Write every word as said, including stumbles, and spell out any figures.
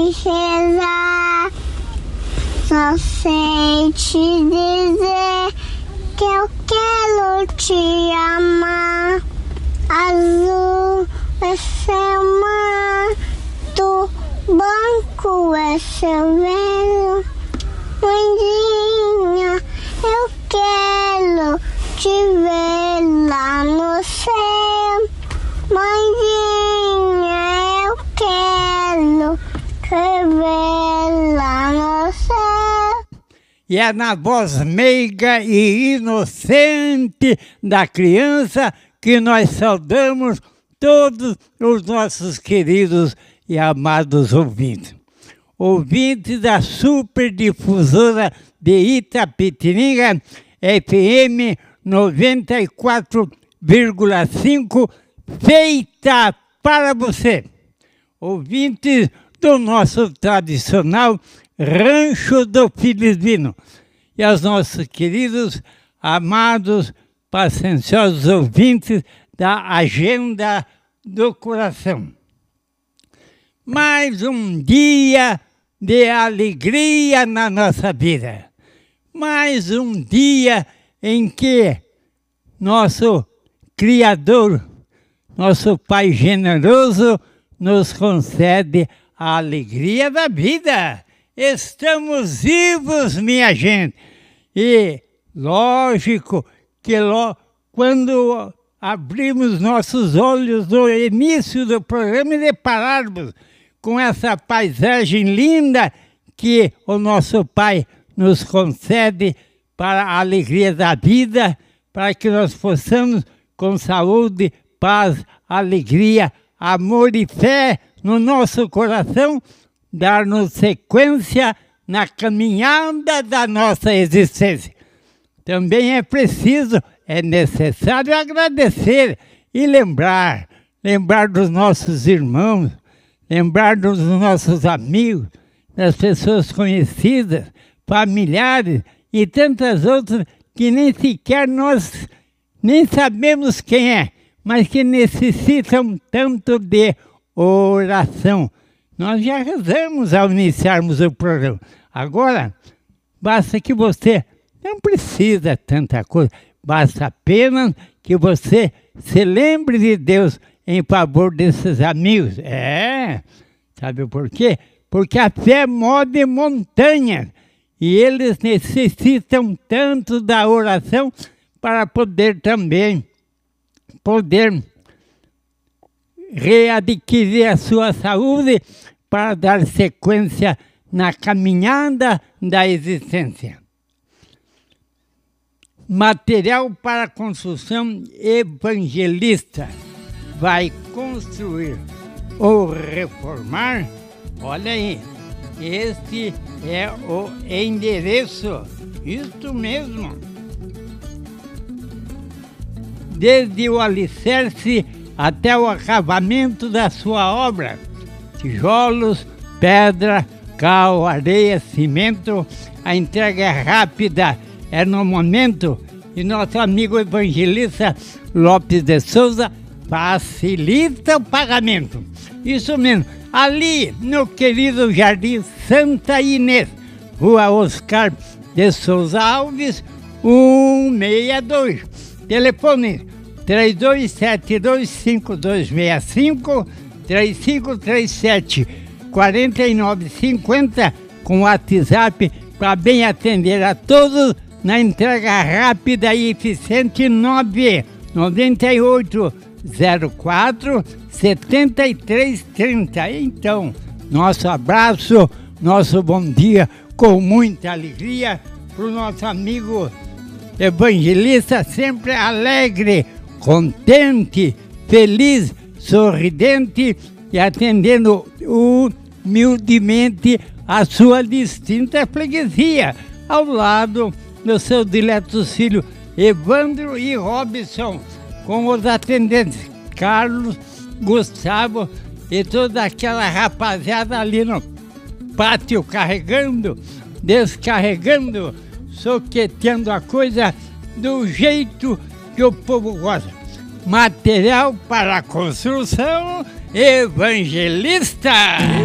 princesa, só sei te dizer que eu quero te amar. Azul é seu manto, branco é seu véu. Mãezinha, eu quero te ver lá no céu. Mãezinha, eu quero te ver lá no céu. E é na voz meiga e inocente da criança que nós saudamos todos os nossos queridos e amados ouvintes. Ouvintes da Superdifusora de Itapetininga, F M noventa e quatro vírgula cinco, feita para você. Ouvintes do nosso tradicional Rancho do Felizmino. E aos nossos queridos, amados, pacienciosos ouvintes da Agenda do Coração. Mais um dia de alegria na nossa vida. Mais um dia em que nosso Criador, nosso Pai generoso, nos concede a alegria da vida. Estamos vivos, minha gente. E, lógico, que lo, quando abrimos nossos olhos no início do programa e depararmos com essa paisagem linda que o nosso Pai nos concede para a alegria da vida, para que nós possamos, com saúde, paz, alegria, amor e fé no nosso coração, dar-nos sequência na caminhada da nossa existência. Também é preciso, é necessário agradecer e lembrar, lembrar dos nossos irmãos, lembrar dos nossos amigos, das pessoas conhecidas, familiares e tantas outras que nem sequer nós nem sabemos quem é, mas que necessitam tanto de oração. Nós já rezamos ao iniciarmos o programa. Agora, basta que você, não precisa tanta coisa, basta apenas que você se lembre de Deus em favor desses amigos. É, sabe por quê? Porque a fé move montanhas e eles necessitam tanto da oração para poder também, poder readquirir a sua saúde para dar sequência na caminhada da existência. Material para construção evangelista. Vai construir ou reformar? Olha aí, este é o endereço, isso mesmo. Desde o alicerce até o acabamento da sua obra. Tijolos, pedra, cal, areia, cimento. A entrega é rápida, é no momento. E nosso amigo evangelista Lopes de Souza facilita o pagamento. Isso mesmo. Ali no querido Jardim Santa Inês, Rua Oscar de Souza Alves, cento e sessenta e dois. Telefone três dois sete dois, cinco dois seis cinco, três cinco três sete, quatro nove cinco zero, com WhatsApp para bem atender a todos na entrega rápida e eficiente nove nove oito zero quatro sete três três zero. Então, nosso abraço, nosso bom dia com muita alegria para o nosso amigo evangelista, sempre alegre, contente, feliz, sorridente e atendendo humildemente a sua distinta freguesia, ao lado dos seus diletos filhos Evandro e Robson, com os atendentes Carlos, Gustavo e toda aquela rapaziada ali no pátio, carregando, descarregando, soqueteando a coisa do jeito que o povo gosta. Material para construção evangelista.